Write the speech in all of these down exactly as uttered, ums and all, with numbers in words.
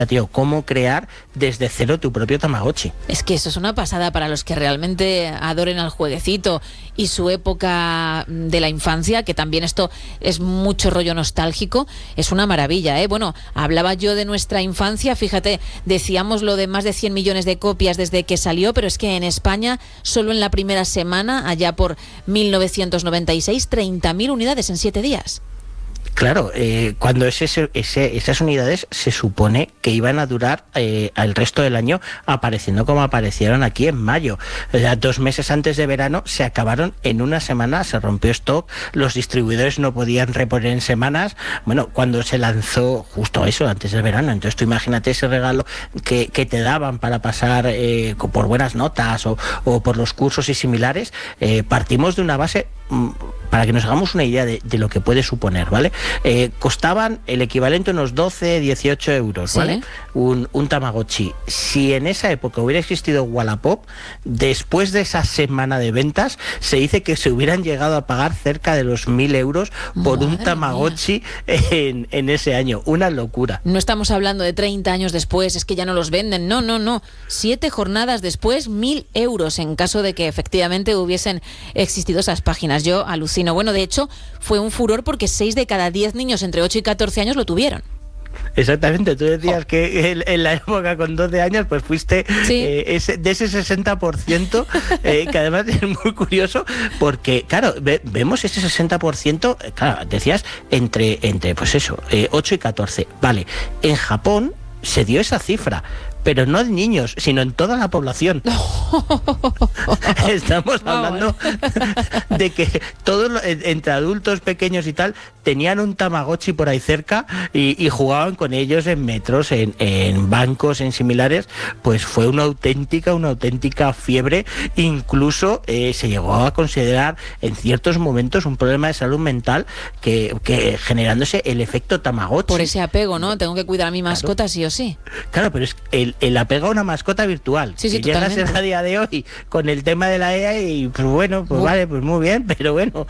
tío, cómo crear desde cero tu propio Tamagotchi. Es que eso es una pasada para los que realmente adoren al jueguecito y su época de la infancia, que también esto es mucho rollo nostálgico, es una maravilla, ¿eh? Bueno, hablaba yo de nuestra infancia, fíjate, decíamos lo de más de cien millones de copias desde que salió, pero es que en España, solo en la primera semana, allá por mil novecientos noventa y seis, treinta mil unidades en siete días. Claro, eh, cuando ese, ese, esas unidades se supone que iban a durar eh, el resto del año apareciendo como aparecieron aquí en mayo. O sea, dos meses antes de verano se acabaron en una semana, se rompió stock, los distribuidores no podían reponer en semanas. Bueno, cuando se lanzó justo eso, antes del verano, entonces tú imagínate ese regalo que, que te daban para pasar eh, por buenas notas o, o por los cursos y similares. Eh, partimos de una base, para que nos hagamos una idea de, de lo que puede suponer, ¿vale? Eh, costaban el equivalente a unos doce, dieciocho euros, ¿vale? ¿Sí? Un, un Tamagotchi. Si en esa época hubiera existido Wallapop, después de esa semana de ventas, se dice que se hubieran llegado a pagar cerca de los mil euros por Madre un Tamagotchi en, en ese año. Una locura. No estamos hablando de treinta años después, es que ya no los venden. No, no, no. Siete jornadas después, mil euros en caso de que efectivamente hubiesen existido esas páginas. Yo alucino. Bueno, de hecho, fue un furor porque seis de cada diez niños entre ocho y catorce años lo tuvieron. Exactamente, tú decías oh. que en, en la época con doce años pues fuiste ¿sí? eh, ese, de ese sesenta por ciento, eh, que además es muy curioso porque, claro, ve, vemos ese sesenta por ciento, claro, decías, entre, entre pues eso, eh, ocho y catorce. Vale, en Japón se dio esa cifra, pero no en niños, sino en toda la población. Estamos hablando de que todos, entre adultos pequeños y tal, tenían un Tamagotchi por ahí cerca y, y jugaban con ellos en metros, en, en bancos, en similares. Pues fue una auténtica, una auténtica fiebre. Incluso eh, se llegó a considerar en ciertos momentos un problema de salud mental que, que generándose el efecto Tamagotchi. Por ese apego, ¿no? Tengo que cuidar a mi mascota, claro. Sí o sí. Claro, pero es el, el apego a una mascota virtual. Sí, sí, que llega a ser a día de hoy con el tema de la E A y pues bueno, pues uh. vale, pues muy bien, pero bueno.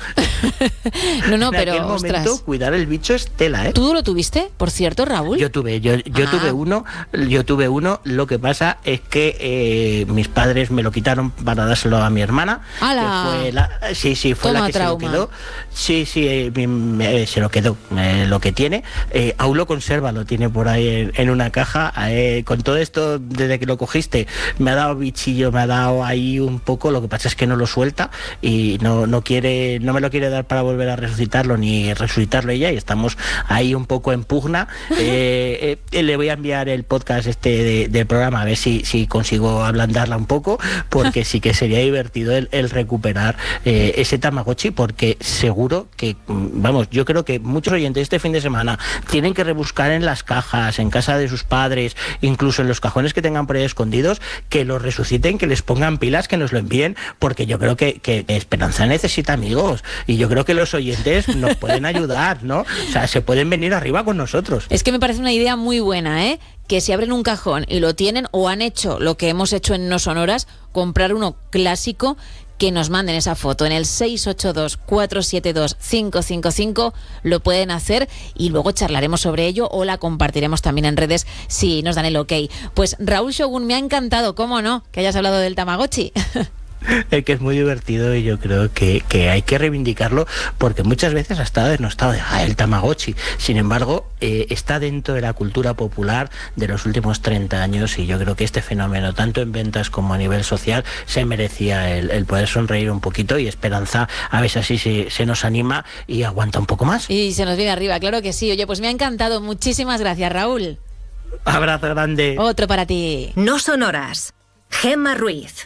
no, no, en pero aquel momento ostras. Cuidar el bicho es tela, ¿eh? ¿Tú lo tuviste, por cierto, Raúl? Yo tuve, yo, yo ah. tuve uno, yo tuve uno, lo que pasa es que eh, mis padres me lo quitaron para dárselo a mi hermana. ¡Hala! Que fue la, sí, sí, fue Toma la que trauma. se lo quedó. Sí, sí, eh, me, me, se lo quedó, eh, lo que tiene. Eh, aún lo conserva, lo tiene por ahí en, en una caja. Eh, con todo esto, desde que lo cogiste, me ha dado bichillo, me ha dado ahí un poco, lo que pasa es que no lo suelta y no, no quiere, no me lo quiere dar para volver a resucitarlo ni resucitarlo ella, y estamos ahí un poco en pugna. Eh, eh, le voy a enviar el podcast este de, del programa a ver si, si consigo ablandarla un poco, porque sí que sería divertido el, el recuperar eh, ese Tamagotchi, porque seguro que, vamos, yo creo que muchos oyentes este fin de semana tienen que rebuscar en las cajas, en casa de sus padres, incluso en los cajones que tengan por ahí escondidos, que los resuciten, que les pongan pilas, que nos lo envíen, porque yo creo que, que Esperanza necesita amigos y yo creo que los oyentes nos pueden ayudar, ¿no? O sea, se pueden venir arriba con nosotros. Es que me parece una idea muy buena, ¿eh? Que si abren un cajón y lo tienen o han hecho lo que hemos hecho en No Sonoras, comprar uno clásico, que nos manden esa foto en el seis ocho dos, cuatro siete dos, cinco cinco cinco, lo pueden hacer y luego charlaremos sobre ello o la compartiremos también en redes si nos dan el ok. Pues Raúl Shogun, me ha encantado, cómo no, que hayas hablado del Tamagotchi. Es que es muy divertido y yo creo que, que hay que reivindicarlo, porque muchas veces ha estado denostado de ah, el Tamagotchi. Sin embargo, eh, está dentro de la cultura popular de los últimos treinta años y yo creo que este fenómeno, tanto en ventas como a nivel social, se merecía el, el poder sonreír un poquito, y Esperanza a veces así se, se nos anima y aguanta un poco más. Y se nos viene arriba, claro que sí. Oye, pues me ha encantado. Muchísimas gracias, Raúl. Abrazo grande. Otro para ti. No Sonoras. Gemma Ruiz.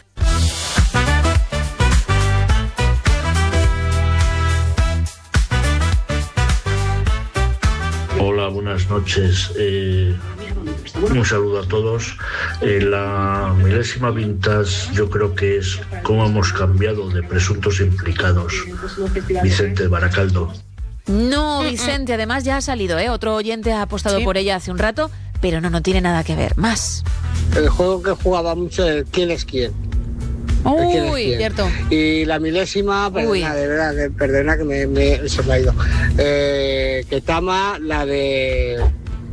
Hola, buenas noches. Eh, un saludo a todos. Eh, la milésima vintage yo creo que es cómo hemos cambiado de presuntos implicados. Vicente de Baracaldo. No, Vicente, además ya ha salido, ¿eh? Otro oyente ha apostado ¿Sí? por ella hace un rato, pero no, no tiene nada que ver. Más. El juego que jugaba mucho es ¿Quién es quién? Uy, cierto. Y la milésima, perdona, de verdad, que, perdona que me, me, se me ha ido. Eh, que Tama, la de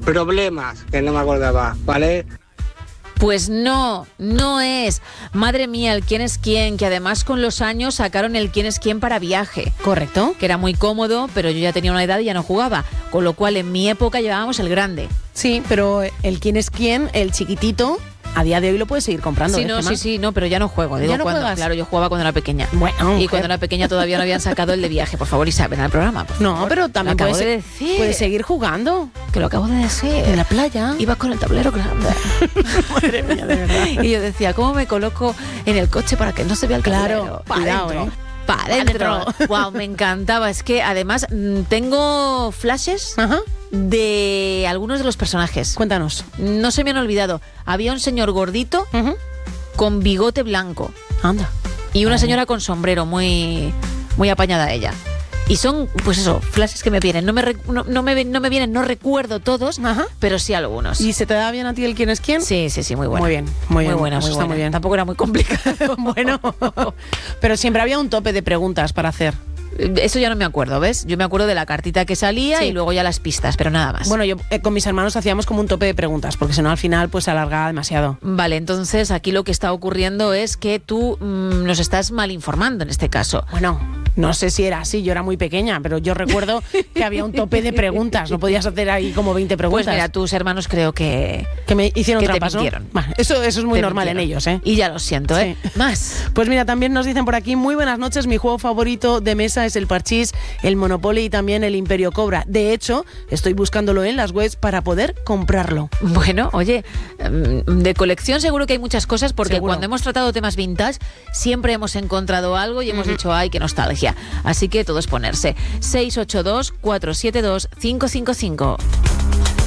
problemas, que no me acordaba, ¿vale? Pues no, no es. Madre mía, el quién es quién, que además con los años sacaron el quién es quién para viaje. Correcto. Que era muy cómodo, pero yo ya tenía una edad y ya no jugaba. Con lo cual en mi época llevábamos el grande. Sí, pero el quién es quién, el chiquitito, a día de hoy lo puedes seguir comprando. Sí, no, sí, sí, no, pero ya no juego. Digo, ¿Ya no cuando, juegas? Claro, yo jugaba cuando era pequeña. Bueno, y cuando era pequeña todavía no habían sacado el de viaje. Por favor, Isabel, al programa. Por no, favor. pero también Lo acabo puedes, de decir. puedes seguir jugando. Que lo acabo de decir. En la playa. Ibas con el tablero grande. Madre mía, de verdad. Y yo decía, ¿cómo me coloco en el coche para que no se vea el Claro, tablero? Pa' cuidado, dentro. ¿eh? Para adentro. Wow, me encantaba. Es que además mm, tengo flashes Ajá. de algunos de los personajes. Cuéntanos. No se me han olvidado. Había un señor gordito Uh-huh. con bigote blanco Anda. y una señora con sombrero, muy, muy apañada ella. Y son, pues eso, flashes que me vienen. No me, re- no, no me, no me vienen, no recuerdo todos, Ajá. pero sí algunos. ¿Y se te da bien a ti el quién es quién? Sí, sí, sí, muy buena. Muy bien, muy bien. buena, Eso muy está buena. muy bien. Tampoco era muy complicado. Bueno, pero siempre había un tope de preguntas para hacer. Eso ya no me acuerdo, ¿ves? Yo me acuerdo de la cartita que salía Sí. y luego ya las pistas, pero nada más. Bueno, yo eh, con mis hermanos hacíamos como un tope de preguntas, porque si no al final pues se alargaba demasiado. Vale, entonces aquí lo que está ocurriendo es que tú mmm, nos estás mal informando en este caso. Bueno, no sé si era así, yo era muy pequeña, pero yo recuerdo que había un tope de preguntas, no podías hacer ahí como veinte preguntas. Pues mira, tus hermanos creo que... que me hicieron que te trampas, ¿no? mintieron. Bueno, eso, eso es muy te normal mintieron. en ellos, ¿eh? Y ya lo siento, ¿eh? Sí. Más. Pues mira, también nos dicen por aquí, muy buenas noches, mi juego favorito de mesa es el parchís, el Monopoly y también el Imperio Cobra. De hecho, estoy buscándolo en las webs para poder comprarlo. Bueno, oye, mm, de colección seguro que hay muchas cosas porque Seguro. cuando hemos tratado temas vintage siempre hemos encontrado algo y hemos Ujú. dicho, ay, qué nostalgia. Así que todo es ponerse. seis ocho dos, cuatro siete dos, cinco cinco cinco.